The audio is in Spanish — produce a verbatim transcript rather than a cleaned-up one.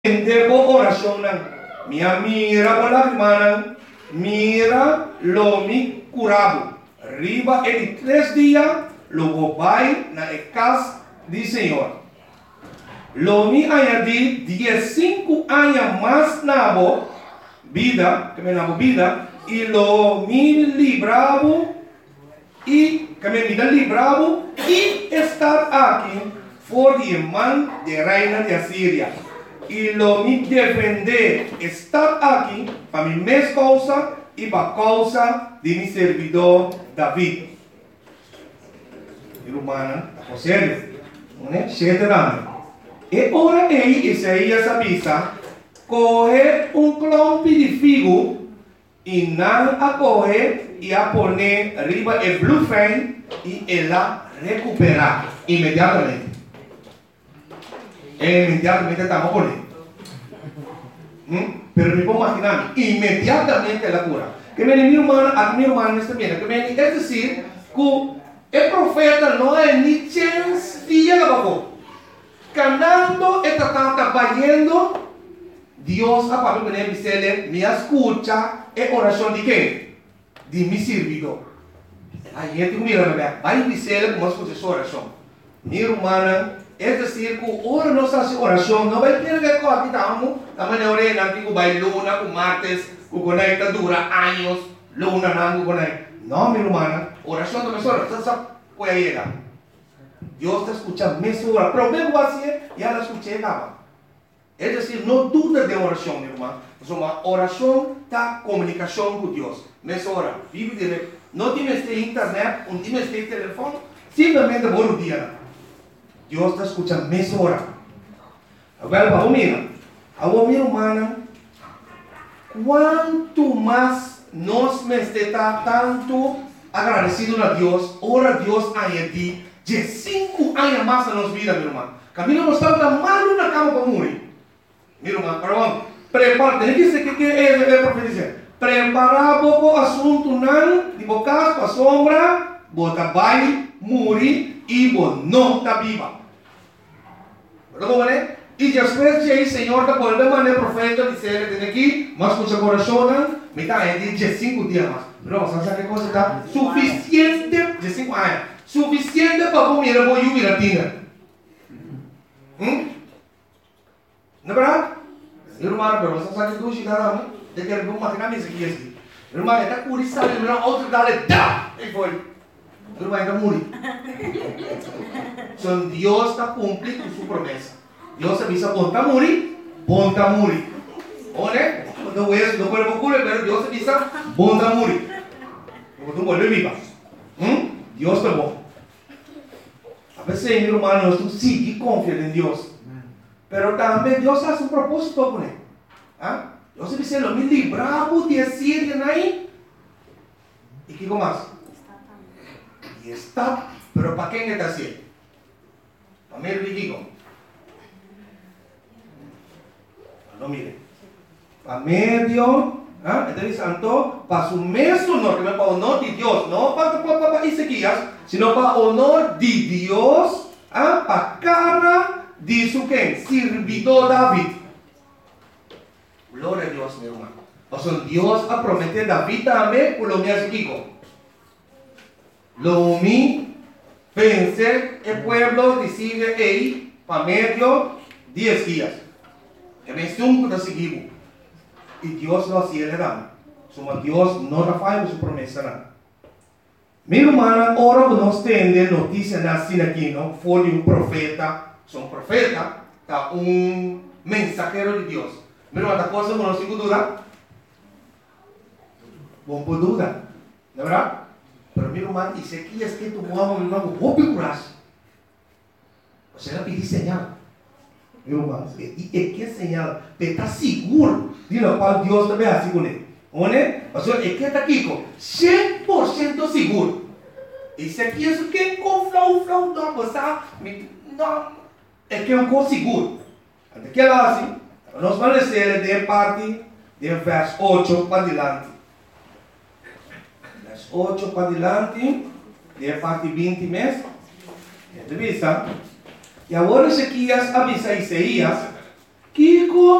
Debo oración mia mira por la hermana, mira lo mi curado. Riba en tres días, lo voy na casa del Señor. Lo mi añadí diez cinco años más nabo vida, que me nabo vida, y lo mi librado y que me vida librado y estar aquí por el man de reina de Asiria. Y lo mi defender estar aquí para mi mes causa y para causa de mi servidor David. Y humana, a sério, né? Chega lá. E ora aí, Isaías avisa, coge um clompe de figo e não a coge e a poner arriba o bluefan e ela recuperar imediatamente. Imediatamente estamos por ahí. ¿Mm? Pero me puedo imaginar, inmediatamente la cura. Que me mi hermano, a mi hermano está bien. Que me, es decir, que el profeta no hay ni chance de llegar abajo. Cantando, está trabajando, Dios a papel que me dice, me escucha, es oración de qué? De mi servidor. Ahí gente mira, va a decirle como escucha su oración. Mi hermana, es decir, que ahora no se hace oración, no va a tener que coger estamos, también orena, que va a luna, con martes, que conecta dura años, luna, nango, con no, mi hermana, oración de mesora, usted puede llegar. Dios te escucha mesora, pero me voy a hacer, ya la escuché, nada. Es decir, no dudes de oración, mi hermano. Una oración está comunicación con Dios. Mesora, vive directo. No tienes este internet, no tienes este teléfono, simplemente por un día. Dios te escucha meia hora. Agora, vamos mirar. A minha irmã, quanto mais nós me está tanto agradecido a Deus, ora Deus añadi de cinco anos mais na nossa vida, minha irmã. Camilo não estava mal na cama para morrer. Minha irmã, para vamos, prepara, tem que ser que é a profecia. Preparar o assunto não, de boca para sombra, bota vai morrer e não está viva. Y después de ahí, Señor, te volvemos a el profeta y dice, tiene aquí, más con su corazón, me está en diez cinco días más. Pero vamos a hacer qué cosa está suficiente, de cinco años, suficiente para que mira, voy a ir a Tina. ¿No es verdad? Hermano, pero vamos a hacer que tú y nada, de que el buen matinal es aquí, así. Hermano, está curiosa, hermano, otro dale, da, y fue. Hermano, está muriendo. So, Dios está cumpliendo su promesa. Dios avisa, ponte a morir, ponte a morir. ¿Oye? No voy a no puedo ocurrir, pero Dios avisa, ponte a morir. Porque tú vuelves viva. ¿Mm? Dios te va. A veces, mi hermano, tú sí confías en Dios. Pero también Dios hace un propósito con él. ¿Ah? Dios avisa, lo me libramos de decir ahí. ¿Y qué más? Y está, pero ¿para quién está haciendo? Para mí el digo. No mire. Para medio, ¿ah? Entonces santo, para su mesmo honor, que no es para honor de Dios, no para, para, para Ezequías, sino para honor de Dios, ¿ah? Para cara de su quien, servidor David. Gloria a Dios, mi hermano. O sea, Dios ha prometido a David también por lo mío Ezequiel. Lo mi pensé el pueblo decide ahí para medio diez días. Que me estuvo de seguir. Y Dios lo hacía le dan. Somos Dios no falla su promesa. Mi hermana, ahora nos tiene noticia así aquí, ¿no? Fue de un profeta. Son profeta, está un mensajero de Dios. Mi hermana, cosa no tengo duda. Bom por duda. ¿De verdad? Pero mi hermano, y sé que es que tu mamá me va a procurar. O sea, le pedí señal. Mi hermano, y es que señal, te está seguro de lo cual Dios te ve así con él. ¿Oye? O sea, es que está aquí con cem por ciento seguro. Y sé que eso que con flow, flow, no, pues no, es que es un co seguro. Antes que ela así, nos van a decir de parte del verso ocho para adelante. ocho para adelante, de parte veinte meses, entrevista. E agora Ezequias avisa a Isaías Kiko